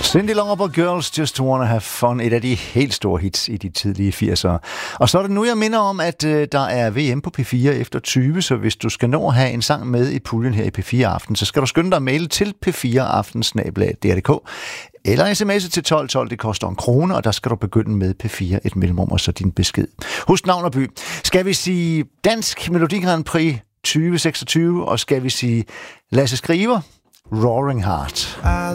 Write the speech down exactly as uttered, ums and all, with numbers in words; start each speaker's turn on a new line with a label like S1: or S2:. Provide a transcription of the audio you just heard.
S1: Cyndi Lauper og Girls Just Wanna Have Fun, et af de helt store hits i de tidlige firsere. Og så er det nu, jeg minder om, at øh, der er V M på P fire efter tyve, så hvis du skal nå at have en sang med i puljen her i P fire Aften, så skal du skynde dig at maile til p fire aften snabel-a d r punktum d k eller sms'e til tolv tolv, det koster en krone, og der skal du begynde med P fire, et mellemrum og så din besked. Husk navn og by. Skal vi sige Dansk Melodi Grand Prix tyve seksogtyve, og skal vi sige Lasse Skriver, Roaring Heart.